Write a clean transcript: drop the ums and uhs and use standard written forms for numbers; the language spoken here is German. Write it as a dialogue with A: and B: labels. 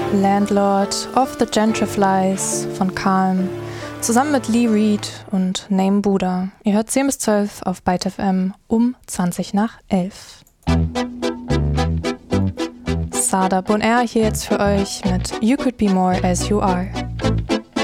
A: Landlord of the Gentriflies von Calm, zusammen mit Lee Reed und Name Buddha. Ihr hört 10 bis 12 auf Byte FM um 11:20. Sada Bonaire hier jetzt für euch mit You Could Be More As You Are.